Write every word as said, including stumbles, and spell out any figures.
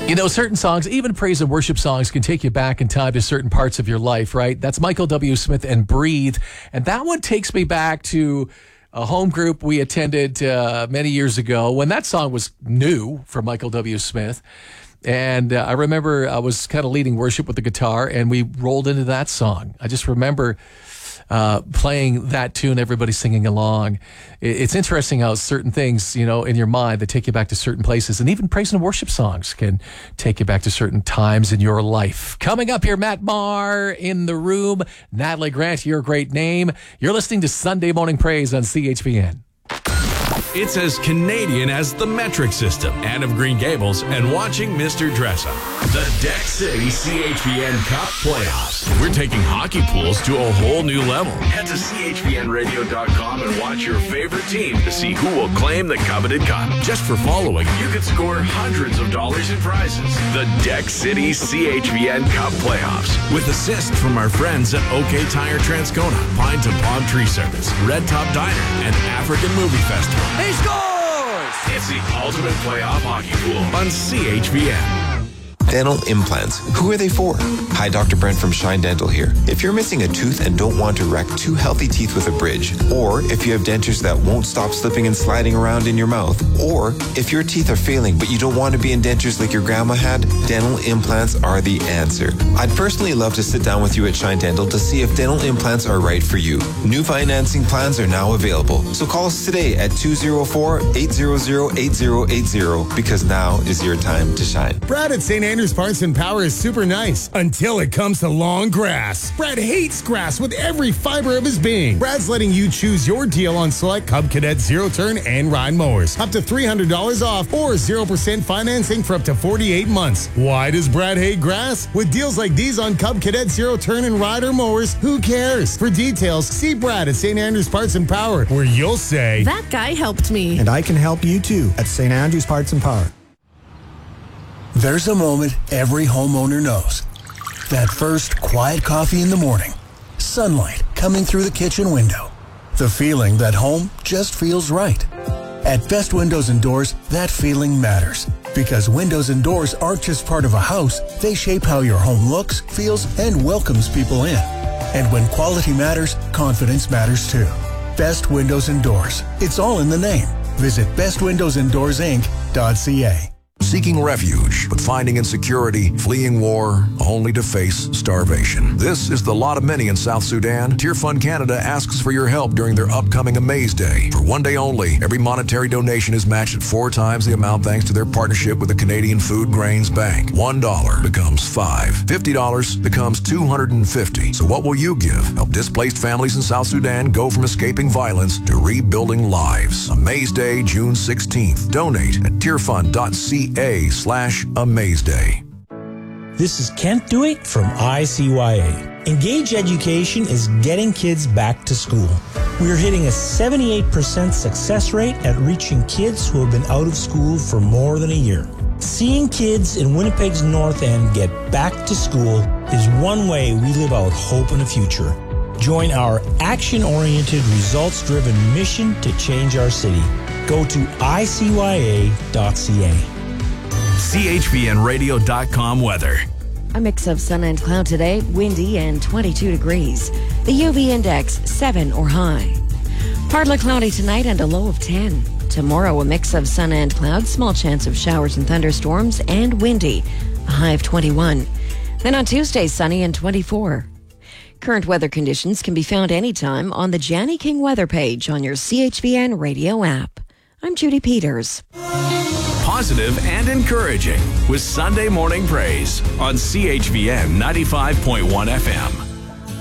You know, certain songs, even praise and worship songs, can take you back in time to certain parts of your life, right? That's Michael W. Smith and Breathe. And that one takes me back to a home group we attended uh, many years ago when that song was new for Michael W. Smith. And uh, I remember I was kind of leading worship with the guitar, and we rolled into that song. I just remember uh, playing that tune, everybody singing along. It's interesting how certain things, you know, in your mind that take you back to certain places, and even praise and worship songs can take you back to certain times in your life. Coming up here, Matt Maher in the room. Natalie Grant, your great name. You're listening to Sunday Morning Praise on C H V N. It's as Canadian as the metric system, Anne of Green Gables, and watching Mister Dressup. The Deck City C H V N Cup Playoffs. We're taking hockey pools to a whole new level. Head to C H V N radio dot com and watch your favorite team to see who will claim the coveted cup. Just for following, you could score hundreds of dollars in prizes. The Deck City C H V N Cup Playoffs. With assist from our friends at OK Tire Transcona, Pine to Palm Tree Service, Red Top Diner, and African Movie Festival. He scores! It's the ultimate playoff hockey pool on C H V N. Dental implants. Who are they for? Hi, Doctor Brent from Shine Dental here. If you're missing a tooth and don't want to wreck two healthy teeth with a bridge, or if you have dentures that won't stop slipping and sliding around in your mouth, or if your teeth are failing but you don't want to be in dentures like your grandma had, dental implants are the answer. I'd personally love to sit down with you at Shine Dental to see if dental implants are right for you. New financing plans are now available, so call us today at two oh four, eight hundred, eight oh eight oh because now is your time to shine. Brad at Saint Andrews Parts and Power is super nice until it comes to long grass. Brad hates grass with every fiber of his being. Brad's letting you choose your deal on select Cub Cadet zero turn and ride mowers. Up to three hundred dollars off or zero percent financing for up to forty-eight months. Why does Brad hate grass? With deals like these on Cub Cadet zero turn and rider mowers, who cares? For details, see Brad at Saint Andrews Parts and Power, where you'll say, that guy helped me. And I can help you too at Saint Andrews Parts and Power. There's a moment every homeowner knows. That first quiet coffee in the morning. Sunlight coming through the kitchen window. The feeling that home just feels right. At Best Windows and Doors, that feeling matters. Because windows and doors aren't just part of a house, they shape how your home looks, feels, and welcomes people in. And when quality matters, confidence matters too. Best Windows and Doors. It's all in the name. Visit best windows and doors inc dot c a. Seeking refuge, but finding insecurity, fleeing war, only to face starvation. This is the lot of many in South Sudan. Tear Fund Canada asks for your help during their upcoming Amaze Day. For one day only, every monetary donation is matched at four times the amount thanks to their partnership with the Canadian Food Grains Bank. One dollar becomes five. Fifty dollars becomes two hundred fifty. So what will you give? Help displaced families in South Sudan go from escaping violence to rebuilding lives. Amaze Day, June sixteenth. Donate at tearfund dot c a slash Amaze Day. This is Kent Dewitt from I C Y A. Engage Education is getting kids back to school. We are hitting a seventy-eight percent success rate at reaching kids who have been out of school for more than a year. Seeing kids in Winnipeg's North End get back to school is one way we live out hope in the future. Join our action-oriented, results-driven mission to change our city. Go to I C Y A dot c a. C H V N radio dot com weather. A mix of sun and cloud today, windy and twenty-two degrees. The U V index seven or high. Partly cloudy tonight and a low of ten. Tomorrow a mix of sun and cloud, small chance of showers and thunderstorms, and windy, a high of twenty-one. Then on Tuesday, sunny and twenty-four. Current weather conditions can be found anytime on the Janny King weather page on your C H V N radio app. I'm Judy Peters. Positive and encouraging with Sunday Morning Praise on C H V N ninety-five point one F M.